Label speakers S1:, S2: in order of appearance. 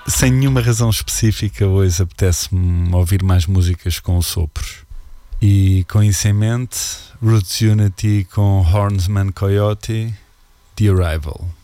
S1: sem nenhuma razão específica, hoje apetece-me ouvir mais músicas com sopros. E com isso em mente, Roots Unity com Hornsman Coyote, The Arrival.